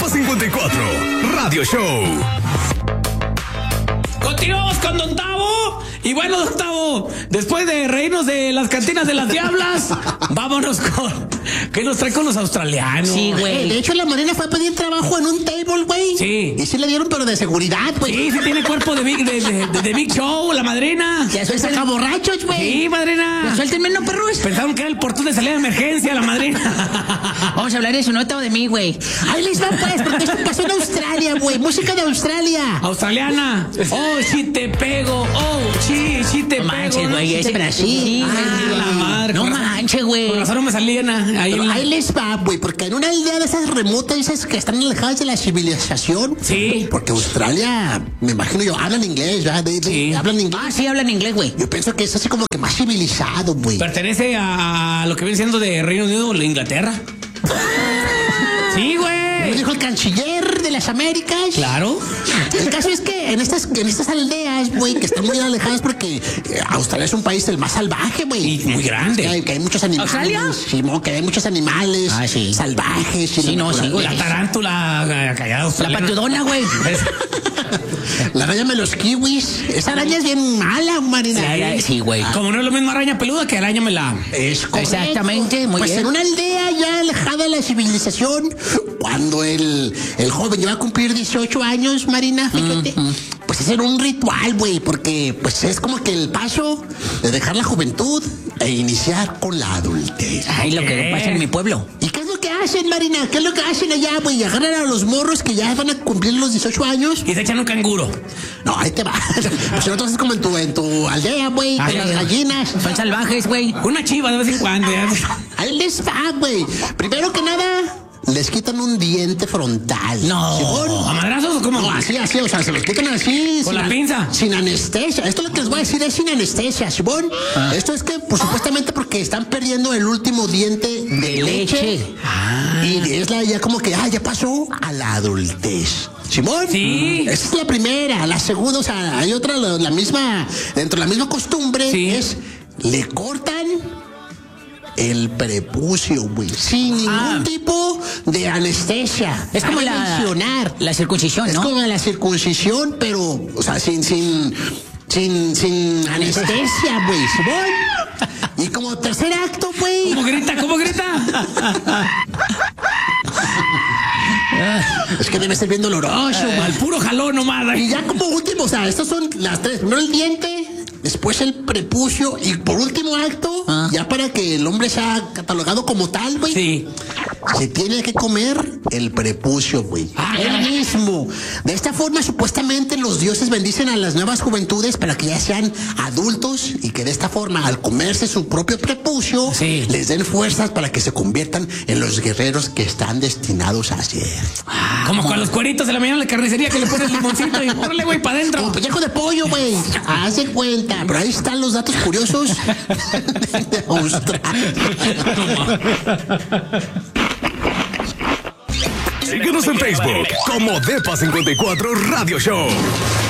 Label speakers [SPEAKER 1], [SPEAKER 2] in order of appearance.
[SPEAKER 1] Depa 54 Radio Show.
[SPEAKER 2] Continuamos con Don Tavo. Y bueno, Don Tavo, después de reírnos de las cantinas de las diablas, vámonos con... ¿Qué nos trae con los australianos?
[SPEAKER 3] Sí, güey. De hecho, la Marina fue a pedir trabajo en un table, güey.
[SPEAKER 2] Sí.
[SPEAKER 3] Y sí le dieron, pero de seguridad, güey.
[SPEAKER 2] Sí, tiene cuerpo de Big Show, la madrina.
[SPEAKER 3] Ya soy saca borrachos, güey.
[SPEAKER 2] Sí, madrina.
[SPEAKER 3] Ya suéltenme, no, perros.
[SPEAKER 2] Pensaron que era el portón de salida de emergencia, la madrina.
[SPEAKER 3] Vamos a hablar de eso, no de mí, güey. Ahí les va, pues, porque esto pasó en Australia, güey. Música de Australia.
[SPEAKER 2] Australiana. Oh, sí te pego. Oh, sí te
[SPEAKER 3] no
[SPEAKER 2] pego.
[SPEAKER 3] Manches, güey, es Brasil.
[SPEAKER 2] La madre.
[SPEAKER 3] No manches, güey.
[SPEAKER 2] Por razón no me salían ahí.
[SPEAKER 3] Ahí les va, güey, porque en una aldea de esas remotas, esas que están alejadas de la civilización.
[SPEAKER 2] Sí.
[SPEAKER 3] Porque Australia, me imagino yo, hablan inglés, ¿verdad?
[SPEAKER 2] Sí.
[SPEAKER 3] Hablan inglés.
[SPEAKER 4] Ah, sí, hablan inglés, güey.
[SPEAKER 3] Yo pienso que es así como que más civilizado, güey.
[SPEAKER 2] Pertenece a lo que viene siendo de Reino Unido o Inglaterra. Sí, güey.
[SPEAKER 3] Lo dijo el canciller de las Américas.
[SPEAKER 2] Claro.
[SPEAKER 3] El caso es que en estas aldeas, güey, que están muy alejadas porque Australia es un país el más salvaje, güey.
[SPEAKER 2] Y muy grande.
[SPEAKER 3] Que hay muchos animales.
[SPEAKER 4] ¿Australia?
[SPEAKER 3] Sí, que hay muchos animales
[SPEAKER 4] sí.
[SPEAKER 3] salvajes.
[SPEAKER 4] Sí, no, sí, güey.
[SPEAKER 2] La tarántula callada australiana.
[SPEAKER 4] La patudona, güey.
[SPEAKER 3] La araña de los kiwis. Esa araña es bien mala, Marina.
[SPEAKER 4] Sí, güey.
[SPEAKER 2] Como no es lo mismo araña peluda que araña melá.
[SPEAKER 3] Es correcto.
[SPEAKER 4] Exactamente, muy
[SPEAKER 3] pues
[SPEAKER 4] bien.
[SPEAKER 3] en una aldea ya alejada de la civilización, cuando el joven iba a cumplir 18 años, Marina, fíjate, pues hacer un ritual, güey, porque pues es como que el paso de dejar la juventud e iniciar con la adultez.
[SPEAKER 4] Ay, lo que pasa en mi pueblo.
[SPEAKER 3] ¿Y qué es lo que hacen, Marina? ¿Qué es lo que hacen allá, güey? Agarran a los morros que ya van a cumplir los 18 años.
[SPEAKER 2] Y se echan un canguro.
[SPEAKER 3] No, ahí te va. Pues nosotros es como en tu aldea, güey, con las gallinas.
[SPEAKER 4] Son salvajes, güey.
[SPEAKER 2] Una chiva de vez en cuando.
[SPEAKER 3] Ahí les va, güey. Primero que nada, les quitan un diente frontal.
[SPEAKER 4] No.
[SPEAKER 3] ¿Según?
[SPEAKER 2] ¿A madrazos o cómo?
[SPEAKER 3] No, así, o sea, se los quitan así.
[SPEAKER 2] ¿Con la pinza?
[SPEAKER 3] Sin anestesia. Esto lo que les voy a decir es sin anestesia, ¿Simón? Esto es que, pues, supuestamente porque están perdiendo el último diente de leche. Y es ya como que, ya pasó a la adultez. ¿Simón?
[SPEAKER 2] Sí.
[SPEAKER 3] Esa es la primera. La segunda, o sea, hay otra, la misma, dentro de la misma costumbre,
[SPEAKER 2] Sí.
[SPEAKER 3] es, le cortan el prepucio, güey. Sin ningún tipo de anestesia.
[SPEAKER 4] Es como
[SPEAKER 3] Cabe mencionar.
[SPEAKER 4] la circuncisión,
[SPEAKER 3] Es
[SPEAKER 4] ¿no?
[SPEAKER 3] como la circuncisión, pero, o sea, sin anestesia, güey. ¿Simón? Y como tercer acto, güey.
[SPEAKER 2] ¿Cómo grita? ¿Cómo grita?
[SPEAKER 3] Es que debe ser bien doloroso, güey.
[SPEAKER 2] Al puro jalón nomás.
[SPEAKER 3] Y ya como último, o sea, estas son las tres. Primero el diente, después el prepucio y por último acto, ya para que el hombre sea catalogado como tal, güey.
[SPEAKER 2] Sí.
[SPEAKER 3] Se tiene que comer el prepucio, güey. El mismo. De esta forma, supuestamente, los dioses bendicen a las nuevas juventudes para que ya sean adultos y que de esta forma, al comerse su propio prepucio,
[SPEAKER 2] Sí.
[SPEAKER 3] les den fuerzas para que se conviertan en los guerreros que están destinados a ser.
[SPEAKER 2] Como con los cueritos de la mañana en la carnicería que le pones limoncito y órale, güey, para adentro.
[SPEAKER 3] Como pellejo de pollo, güey. Haz de cuenta. Pero ahí están los datos curiosos de Australia.
[SPEAKER 1] Síguenos en Facebook como Depa 54 Radio Show.